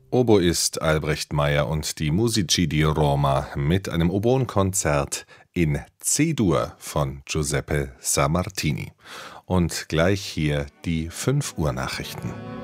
Oboist Albrecht Meyer und die Musici di Roma mit einem Oboenkonzert in C-Dur von Giuseppe Sammartini. Und gleich hier die 5 Uhr Nachrichten.